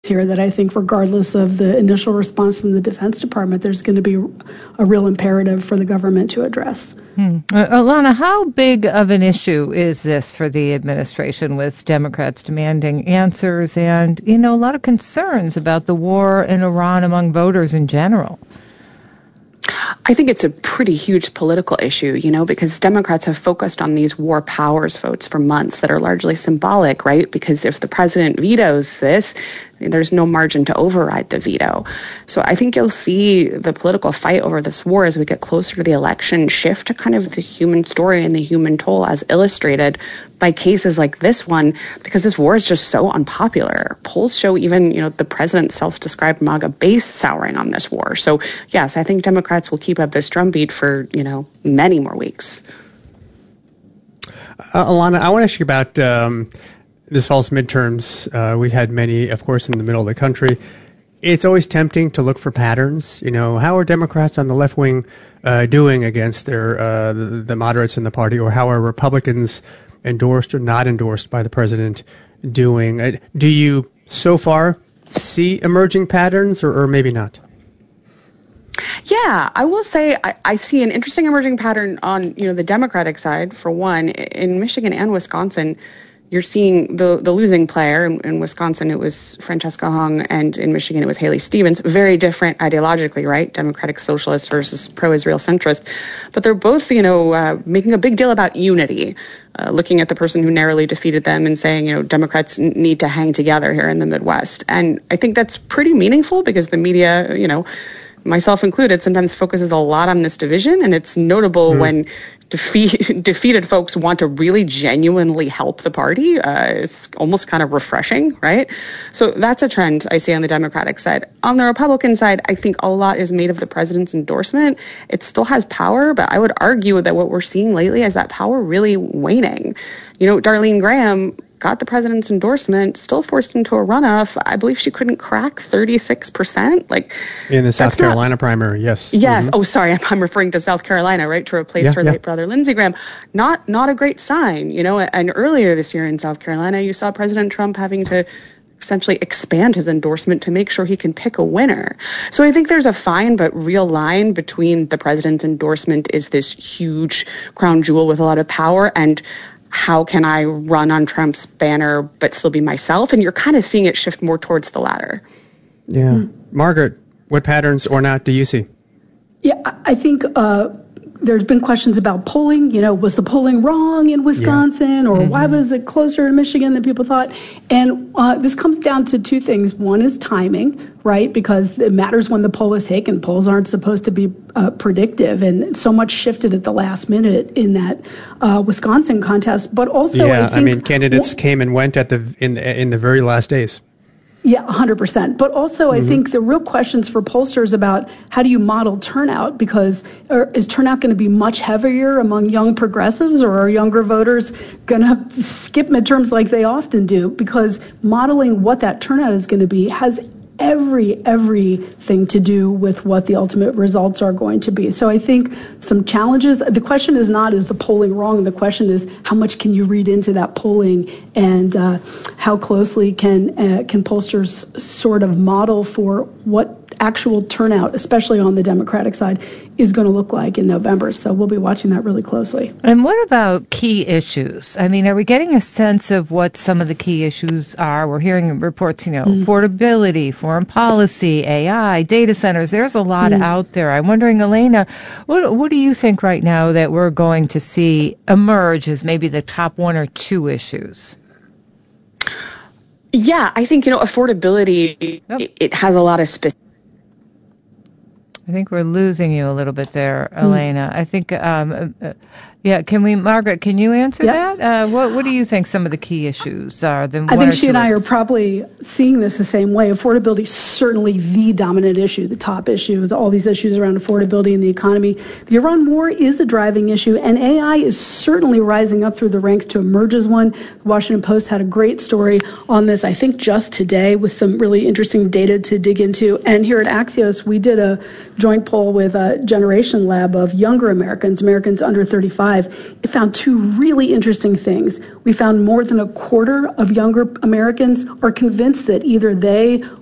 here that I think regardless of the initial response from the Defense Department, there's going to be a real imperative for the government to address. Ilana, how big of an issue is this for the administration with Democrats demanding answers and, a lot of concerns about the war in Iran among voters in general? I think it's a pretty huge political issue, because Democrats have focused on these war powers votes for months that are largely symbolic, right? Because if the president vetoes this, there's no margin to override the veto. So I think you'll see the political fight over this war as we get closer to the election shift to kind of the human story and the human toll as illustrated by cases like this one, because this war is just so unpopular. Polls show even, the president's self-described MAGA base souring on this war. So yes, I think Democrats will keep up this drumbeat for, many more weeks. Ilana, I want to ask you about this fall's midterms. We had many, of course, in the middle of the country. It's always tempting to look for patterns. How are Democrats on the left wing doing against their the moderates in the party, or how are Republicans endorsed or not endorsed by the president doing? Do you so far see emerging patterns, or maybe not? Yeah, I will say I see an interesting emerging pattern on, the Democratic side. For one, in Michigan and Wisconsin, you're seeing the losing player. In Wisconsin, it was Francesca Hung, and in Michigan, it was Haley Stevens. Very different ideologically, right? Democratic socialist versus pro-Israel centrist. But they're both, making a big deal about unity, looking at the person who narrowly defeated them and saying, Democrats need to hang together here in the Midwest. And I think that's pretty meaningful because the media, myself included, sometimes focuses a lot on this division. And it's notable when defeated folks want to really genuinely help the party. It's almost kind of refreshing, right? So that's a trend I see on the Democratic side. On the Republican side, I think a lot is made of the president's endorsement. It still has power, but I would argue that what we're seeing lately is that power really waning. Darlene Graham got the president's endorsement, still forced into a runoff. I believe she couldn't crack 36%. In the South Carolina primary, yes. Yes. Mm-hmm. Oh, sorry. I'm referring to South Carolina, right? To replace her late brother, Lindsey Graham. Not a great sign, And earlier this year in South Carolina, you saw President Trump having to essentially expand his endorsement to make sure he can pick a winner. So I think there's a fine but real line between the president's endorsement is this huge crown jewel with a lot of power and how can I run on Trump's banner but still be myself? And you're kind of seeing it shift more towards the latter. Yeah. Margaret, what patterns or not do you see? Yeah, I think there's been questions about polling. Was the polling wrong in Wisconsin, or why was it closer in Michigan than people thought? And this comes down to two things. One is timing, right? Because it matters when the poll is taken. Polls aren't supposed to be predictive, and so much shifted at the last minute in that Wisconsin contest. But also, I think, candidates came and went in the very last days. Yeah, 100%. But also, I think the real questions for pollsters about how do you model turnout, because is turnout going to be much heavier among young progressives, or are younger voters going to skip midterms like they often do? Because modeling what that turnout is going to be has everything to do with what the ultimate results are going to be. So I think some challenges. The question is not, is the polling wrong? The question is, how much can you read into that polling, and how closely can pollsters sort of model for what actual turnout, especially on the Democratic side, is going to look like in November. So we'll be watching that really closely. And what about key issues? I mean, are we getting a sense of what some of the key issues are? We're hearing reports, affordability, foreign policy, AI, data centers. There's a lot out there. I'm wondering, Elena, what do you think right now that we're going to see emerge as maybe the top one or two issues? Yeah, I think, affordability, it has a lot of specific. I think we're losing you a little bit there, Elena. I think, Margaret, can you answer that? What do you think some of the key issues are? I think she and I are probably seeing this the same way. Affordability is certainly the dominant issue, the top issue, is all these issues around affordability in the economy. The Iran war is a driving issue, and AI is certainly rising up through the ranks to emerge as one. The Washington Post had a great story on this, I think, just today, with some really interesting data to dig into. And here at Axios, we did a joint poll with a Generation Lab of younger Americans under 35, 2005, it found two really interesting things. We found more than a quarter of younger Americans are convinced that either they